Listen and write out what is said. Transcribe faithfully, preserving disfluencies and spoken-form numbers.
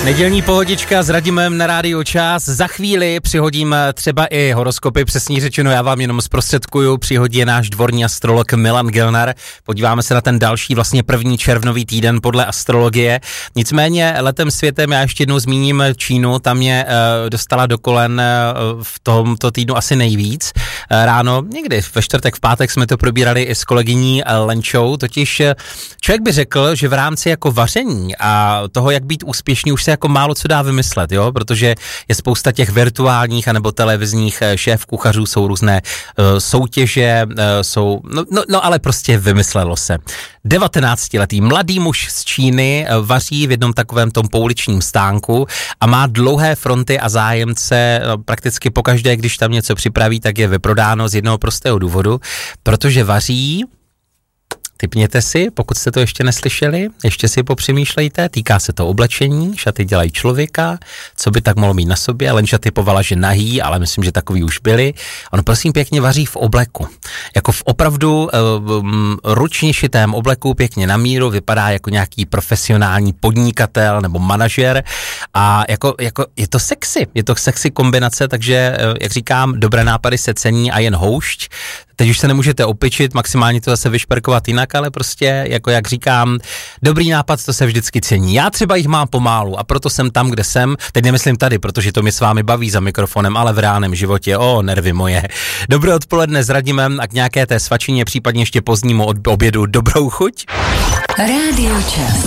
Nedělní pohodička s Radimem na Rádiu Čas. Za chvíli přihodím třeba i horoskopy, přesně řečeno, já vám jenom zprostředkuju, přihodí je náš dvorní astrolog Milan Gelnar. Podíváme se na ten další, vlastně první červnový týden podle astrologie. Nicméně letem světem já ještě jednou zmíním Čínu, tam mě uh, dostala do kolen uh, v tomto týdnu asi nejvíc. Uh, ráno, někdy ve čtvrtek, v pátek jsme to probírali i s kolegyní uh, Lenčou, totiž uh, člověk by řekl, že v rámci jako vaření a toho, jak být úspěšný, už se jako málo co dá vymyslet, jo, protože je spousta těch virtuálních anebo televizních šéf kuchařů, jsou různé uh, soutěže, uh, jsou, no, no, no ale prostě vymyslelo se. devatenáctiletý mladý muž z Číny uh, vaří v jednom takovém tom pouličním stánku a má dlouhé fronty a zájemce uh, prakticky pokaždé, když tam něco připraví, tak je vyprodáno z jednoho prostého důvodu, protože vaří. Tipněte si, pokud jste to ještě neslyšeli, ještě si popřemýšlejte, týká se to oblečení, šaty dělají člověka, co by tak mohlo mít na sobě, Lenča typovala, že nahý, ale myslím, že takový už byli. On prosím pěkně vaří v obleku, jako v opravdu um, ručně šitém obleku, pěkně na míru, vypadá jako nějaký profesionální podnikatel nebo manažer a jako, jako je to sexy, je to sexy kombinace, takže jak říkám, dobré nápady se cení a jen houšť. Teď už se nemůžete opičit, maximálně to zase vyšperkovat jinak, ale prostě, jako jak říkám, dobrý nápad, to se vždycky cení. Já třeba jich mám pomálu a proto jsem tam, kde jsem. Teď nemyslím tady, protože to mě s vámi baví za mikrofonem, ale v reálném životě. O, nervy moje. Dobré odpoledne s Radimem a k nějaké té svačině, případně ještě pozdnímu obědu dobrou chuť. Rádio Čas.